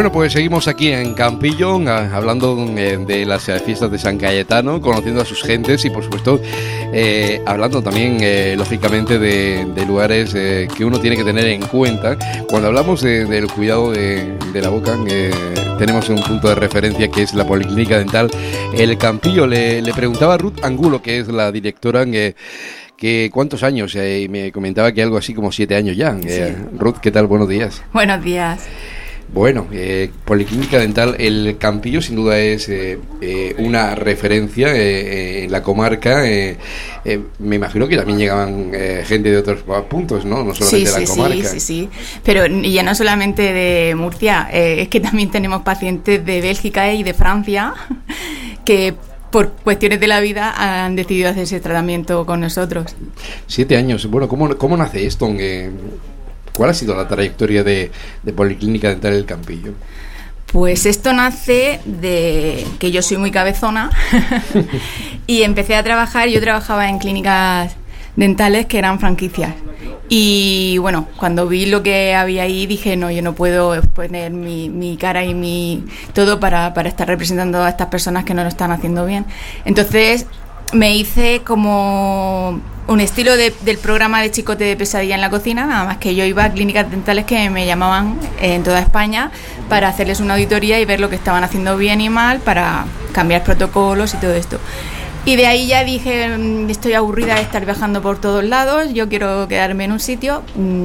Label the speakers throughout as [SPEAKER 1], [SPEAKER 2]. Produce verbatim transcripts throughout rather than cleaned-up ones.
[SPEAKER 1] Bueno, pues seguimos aquí en Campillo, hablando eh, de las fiestas de San Cayetano, conociendo a sus gentes y, por supuesto, eh, hablando también, eh, lógicamente, de, de lugares eh, que uno tiene que tener en cuenta. Cuando hablamos de, del cuidado de, de la boca, eh, tenemos un punto de referencia que es la Policlínica Dental El Campillo. Le, le preguntaba a Ruth Angulo, que es la directora, que, que ¿cuántos años? Eh, y me comentaba que algo así como siete años ya. Eh, sí. Ruth, ¿qué tal? Buenos días.
[SPEAKER 2] Buenos días.
[SPEAKER 1] Bueno, eh, Policlínica Dental El Campillo sin duda es eh, eh, una referencia eh, en la comarca. Eh, eh, me imagino que también llegaban eh, gente de otros puntos, ¿no? No solamente
[SPEAKER 2] sí,
[SPEAKER 1] de la
[SPEAKER 2] sí,
[SPEAKER 1] comarca.
[SPEAKER 2] Sí, sí, sí. Pero ya no solamente de Murcia, eh, es que también tenemos pacientes de Bélgica y de Francia que por cuestiones de la vida han decidido hacer ese tratamiento con nosotros.
[SPEAKER 1] Siete años. Bueno, ¿cómo, cómo nace esto? Eh, ¿Cuál ha sido la trayectoria de, de Policlínica Dental El Campillo?
[SPEAKER 2] Pues esto nace de que yo soy muy cabezona y empecé a trabajar, yo trabajaba en clínicas dentales que eran franquicias. Y bueno, cuando vi lo que había ahí dije, no, yo no puedo poner mi, mi cara y mi todo para, para estar representando a estas personas que no lo están haciendo bien. Entonces me hice como un estilo de, del programa de Chicote de Pesadilla en la Cocina, nada más que yo iba a clínicas dentales que me llamaban en toda España para hacerles una auditoría y ver lo que estaban haciendo bien y mal para cambiar protocolos y todo esto. Y de ahí ya dije, estoy aburrida de estar viajando por todos lados, yo quiero quedarme en un sitio.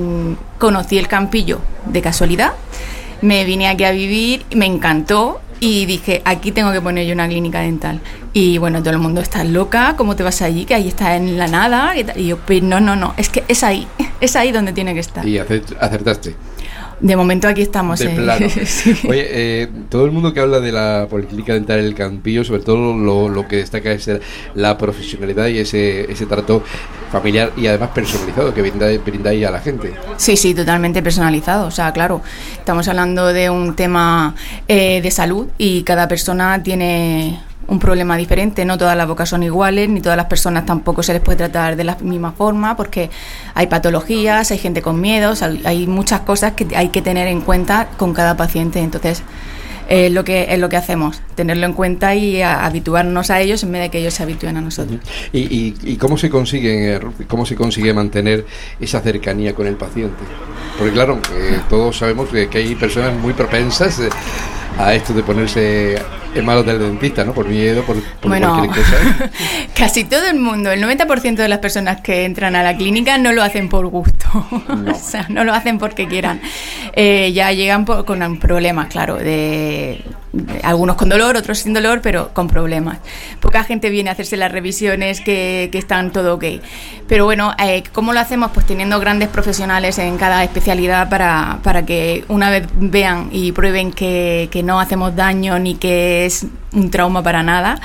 [SPEAKER 2] Conocí el Campillo de casualidad, me vine aquí a vivir, me encantó. Y dije, aquí tengo que poner yo una clínica dental. Y bueno, todo el mundo está loca, ¿cómo te vas allí? Que ahí está en la nada. Y yo, pues no, no, no, es que es ahí, es ahí donde tiene que estar.
[SPEAKER 1] Y acertaste.
[SPEAKER 2] De momento aquí estamos.
[SPEAKER 1] De
[SPEAKER 2] eh.
[SPEAKER 1] plano.
[SPEAKER 2] Sí.
[SPEAKER 1] Oye, eh, todo el mundo que habla de la Policlínica Dental El Campillo, sobre todo lo, lo que destaca es la profesionalidad y ese, ese trato familiar y además personalizado que brindáis brinda a la gente.
[SPEAKER 2] Sí, sí, totalmente personalizado. O sea, claro, estamos hablando de un tema eh, de salud y cada persona tiene un problema diferente, no todas las bocas son iguales, ni todas las personas tampoco se les puede tratar de la misma forma, porque hay patologías, hay gente con miedos, hay, hay muchas cosas que hay que tener en cuenta con cada paciente. Entonces, es eh, lo que es lo que hacemos, tenerlo en cuenta y a, habituarnos a ellos en vez de que ellos se habitúen a nosotros.
[SPEAKER 1] ¿Y, y, y cómo se consigue, cómo se consigue mantener esa cercanía con el paciente? Porque claro, eh, todos sabemos que, que hay personas muy propensas eh, a esto de ponerse en manos del dentista, ¿no? Por miedo, por, por
[SPEAKER 2] bueno,
[SPEAKER 1] cualquier cosa.
[SPEAKER 2] Casi todo el mundo, el noventa por ciento de las personas que entran a la clínica no lo hacen por gusto, no. O sea, no lo hacen porque quieran. Eh, ya llegan por, con problemas, claro, de, de algunos con dolor, otros sin dolor, pero con problemas. Poca gente viene a hacerse las revisiones que, que están todo ok. Pero bueno, eh, ¿cómo lo hacemos? Pues teniendo grandes profesionales en cada especialidad para, para que una vez vean y prueben que, que no hacemos daño ni que es un trauma para nada,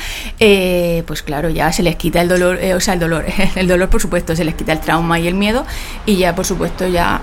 [SPEAKER 2] eh, pues claro, ya se les quita el dolor, eh, o sea, el dolor, el dolor por supuesto, se les quita el trauma y el miedo y ya por supuesto ya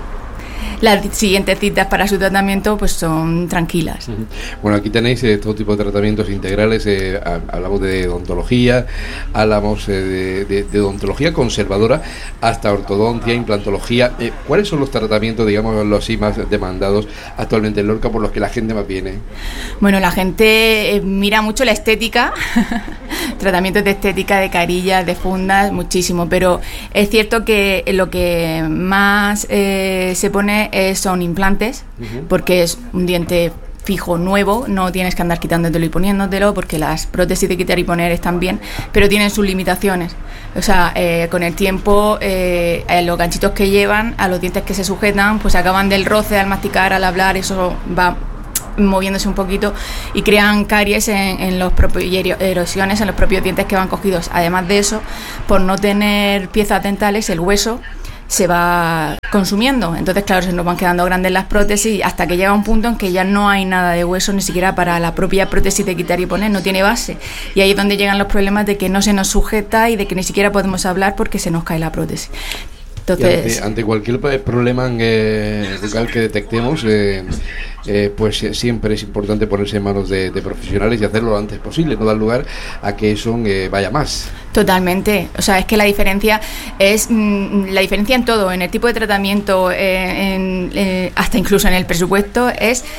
[SPEAKER 2] las siguientes citas para su tratamiento pues son tranquilas.
[SPEAKER 1] Bueno, aquí tenéis eh, todo tipo de tratamientos integrales, eh, hablamos de odontología, hablamos eh, de, de, de odontología conservadora hasta ortodoncia, implantología. Eh, ¿Cuáles son los tratamientos, digamos, los así más demandados actualmente en Lorca por los que la gente más viene?
[SPEAKER 2] Bueno, la gente eh, mira mucho la estética, tratamientos de estética, de carillas, de fundas, muchísimo, pero es cierto que lo que más eh, se pone Eh, son implantes, uh-huh. porque es un diente fijo nuevo, no tienes que andar quitándotelo y poniéndotelo, porque las prótesis de quitar y poner están bien, pero tienen sus limitaciones. O sea, eh, con el tiempo, eh, los ganchitos que llevan, a los dientes que se sujetan, pues acaban del roce, al masticar, al hablar, eso va moviéndose un poquito y crean caries en, en los propios, y erosiones en los propios dientes que van cogidos. Además de eso, por no tener piezas dentales, el hueso se va consumiendo, entonces claro, se nos van quedando grandes las prótesis hasta que llega un punto en que ya no hay nada de hueso, ni siquiera para la propia prótesis de quitar y poner, no tiene base, y ahí es donde llegan los problemas de que no se nos sujeta y de que ni siquiera podemos hablar porque se nos cae la prótesis. Entonces,
[SPEAKER 1] ante, ante cualquier problema eh, bucal que detectemos, eh, eh, pues siempre es importante ponerse en manos de, de profesionales y hacerlo lo antes posible, no dar lugar a que eso eh, vaya más.
[SPEAKER 2] Totalmente, o sea, es que la diferencia es mmm, la diferencia en todo, en el tipo de tratamiento, eh, en, eh, hasta incluso en el presupuesto, es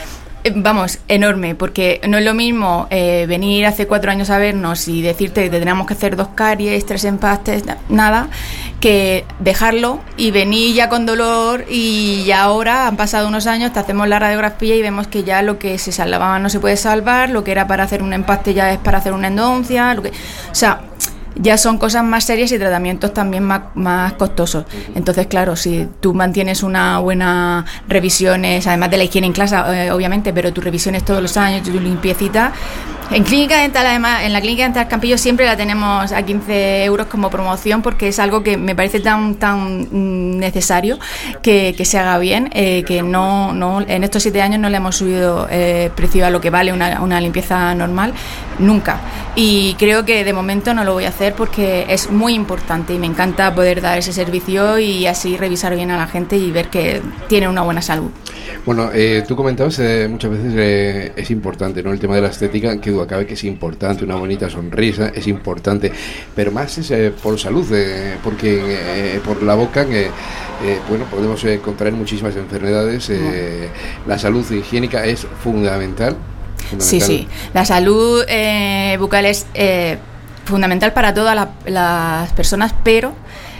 [SPEAKER 2] Vamos, enorme, porque no es lo mismo eh, venir hace cuatro años a vernos y decirte que tendríamos que hacer dos caries, tres empastes, nada, que dejarlo y venir ya con dolor y ya ahora han pasado unos años, te hacemos la radiografía y vemos que ya lo que se salvaba no se puede salvar, lo que era para hacer un empaste ya es para hacer una endodoncia, lo que, o sea, ya son cosas más serias y tratamientos también más, más costosos. Entonces, claro, si tú mantienes una buena revisiones, además de la higiene en clase, eh, obviamente, pero tus revisiones todos los años, tu limpiecita. En Clínica Dental, además, en la Clínica Dental Campillo siempre la tenemos a quince euros como promoción porque es algo que me parece tan tan necesario que, que se haga bien, eh, que no, no en estos siete años no le hemos subido eh, precio a lo que vale una, una limpieza normal, nunca. Y creo que de momento no lo voy a hacer porque es muy importante y me encanta poder dar ese servicio y así revisar bien a la gente y ver que tiene una buena salud.
[SPEAKER 1] Bueno, eh, tú comentabas eh, muchas veces eh, es importante, ¿no? El tema de la estética, que duda cabe que es importante, una bonita sonrisa es importante, pero más es eh, por salud, eh, porque eh, por la boca, eh, eh, bueno, podemos eh, contraer muchísimas enfermedades, eh, la salud higiénica es fundamental. fundamental.
[SPEAKER 2] Sí, sí, la salud eh, bucal es eh, fundamental para todas la, las personas, pero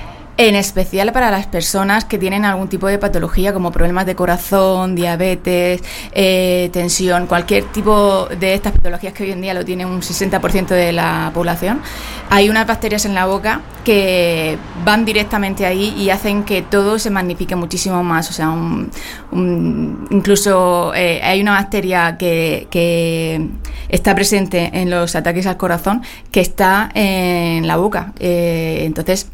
[SPEAKER 2] en especial para las personas que tienen algún tipo de patología como problemas de corazón, diabetes, eh, tensión, cualquier tipo de estas patologías que hoy en día lo tiene un sesenta por ciento de la población. Hay unas bacterias en la boca que van directamente ahí y hacen que todo se magnifique muchísimo más. O sea, un, un, incluso eh, hay una bacteria que, que está presente en los ataques al corazón que está en la boca. Eh, entonces...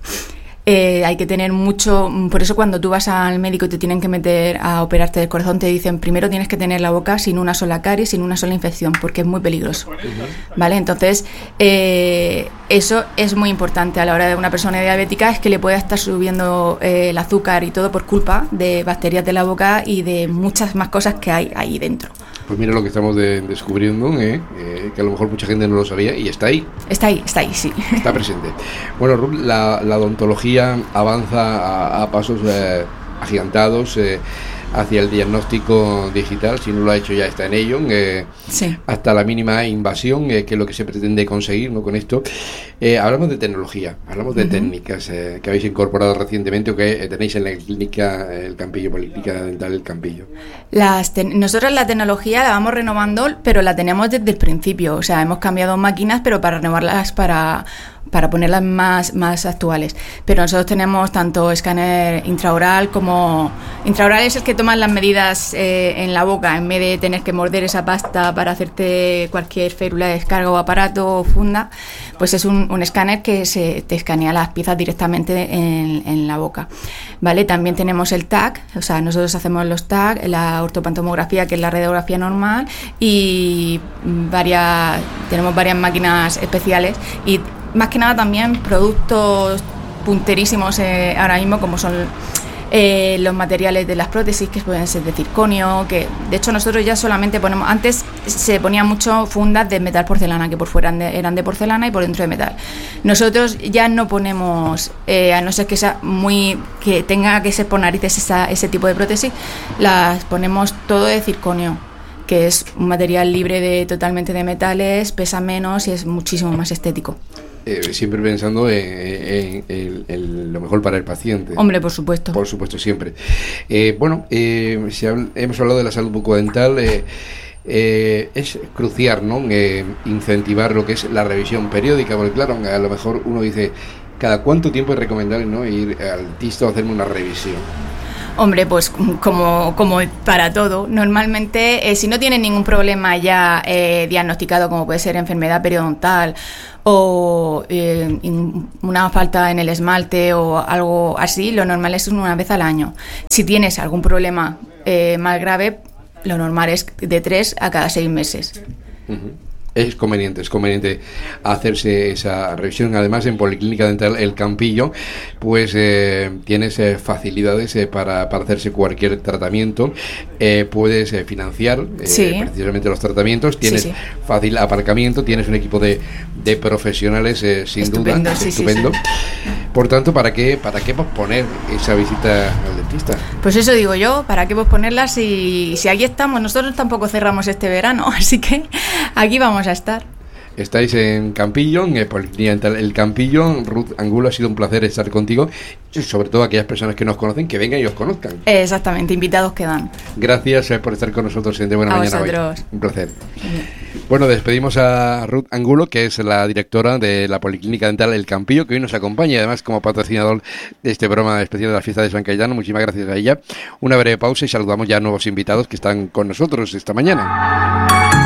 [SPEAKER 2] Eh, hay que tener mucho, por eso cuando tú vas al médico y te tienen que meter a operarte del corazón te dicen primero tienes que tener la boca sin una sola caries, sin una sola infección, porque es muy peligroso, ¿vale? Entonces eh, eso es muy importante a la hora de una persona diabética, es que le pueda estar subiendo eh, el azúcar y todo por culpa de bacterias de la boca y de muchas más cosas que hay ahí dentro.
[SPEAKER 1] Pues mira lo que estamos de, descubriendo, ¿eh? Eh, que a lo mejor mucha gente no lo sabía y está ahí.
[SPEAKER 2] Está ahí, está ahí, sí.
[SPEAKER 1] Está presente. Bueno, Ruth, la, la odontología avanza a, a pasos eh, agigantados eh, hacia el diagnóstico digital, si no lo ha hecho ya está en ello, eh, sí. Hasta la mínima invasión, eh, que es lo que se pretende conseguir, ¿no? Con esto. Eh, hablamos de tecnología, hablamos de uh-huh. técnicas eh, que habéis incorporado recientemente o que eh, tenéis en la clínica El Campillo, Policlínica Dental El Campillo.
[SPEAKER 2] Las te- nosotros la tecnología la vamos renovando, pero la tenemos desde el principio, o sea, hemos cambiado máquinas, pero para renovarlas para... para ponerlas más, más actuales. Pero nosotros tenemos tanto escáner intraoral como... Intraoral es el que toman las medidas eh, en la boca, en vez de tener que morder esa pasta para hacerte cualquier férula de descarga o aparato o funda, pues es un, un escáner que se te escanea las piezas directamente en, en la boca. ¿Vale? También tenemos el T A C, o sea, nosotros hacemos los T A C, la ortopantomografía, que es la radiografía normal, y varias tenemos varias máquinas especiales y más que nada también productos punterísimos eh, ahora mismo, como son eh, los materiales de las prótesis, que pueden ser de circonio, que de hecho nosotros ya solamente ponemos, antes se ponían mucho fundas de metal porcelana, que por fuera eran de, eran de porcelana y por dentro de metal. Nosotros ya no ponemos, eh, a no ser que sea muy, que tenga que ser por narices esa, ese tipo de prótesis, las ponemos todo de circonio, que es un material libre de totalmente de metales, pesa menos y es muchísimo más estético.
[SPEAKER 1] Eh, siempre pensando en, en, en, en lo mejor para el paciente.
[SPEAKER 2] Hombre, por supuesto.
[SPEAKER 1] Por supuesto, siempre. Eh, bueno, eh, si habl- hemos hablado de la salud bucodental, eh, eh, es crucial, ¿no? Eh, incentivar lo que es la revisión periódica, porque claro, a lo mejor uno dice, ¿cada cuánto tiempo es recomendable, ¿no?, ir al dentista a hacerme una revisión?
[SPEAKER 2] Hombre, pues como, como para todo, normalmente eh, si no tienen ningún problema ya eh, diagnosticado, como puede ser enfermedad periodontal o eh, una falta en el esmalte o algo así, lo normal es una vez al año. Si tienes algún problema eh, más grave, lo normal es de tres a cada seis meses.
[SPEAKER 1] Uh-huh. Es conveniente, es conveniente hacerse esa revisión. Además, en Policlínica Dental El Campillo, pues eh, tienes eh, facilidades eh, para, para hacerse cualquier tratamiento. Eh, puedes eh, financiar eh,
[SPEAKER 2] sí.
[SPEAKER 1] precisamente los tratamientos. Tienes sí, sí. fácil aparcamiento. Tienes un equipo de, de profesionales, eh, sin
[SPEAKER 2] estupendo,
[SPEAKER 1] duda,
[SPEAKER 2] sí,
[SPEAKER 1] estupendo.
[SPEAKER 2] Sí, sí.
[SPEAKER 1] Por tanto, ¿para qué, para qué posponer esa visita al dentista?
[SPEAKER 2] Pues eso digo yo, ¿para qué posponerla si, si aquí estamos? Nosotros tampoco cerramos este verano, así que aquí vamos a estar.
[SPEAKER 1] Estáis en Campillo, en Policlínica Dental El Campillo. Ruth Angulo, ha sido un placer estar contigo, y sobre todo aquellas personas que nos conocen, que vengan y os conozcan.
[SPEAKER 2] Exactamente, invitados quedan.
[SPEAKER 1] Gracias eh, por estar con nosotros en De Buena
[SPEAKER 2] a
[SPEAKER 1] Mañana
[SPEAKER 2] vosotros.
[SPEAKER 1] Hoy. Un placer. Bueno, despedimos a Ruth Angulo, que es la directora de la Policlínica Dental El Campillo, que hoy nos acompaña, y además como patrocinador de este programa especial de la fiesta de San Cayetano. Muchísimas gracias a ella. Una breve pausa y saludamos ya a nuevos invitados que están con nosotros esta mañana.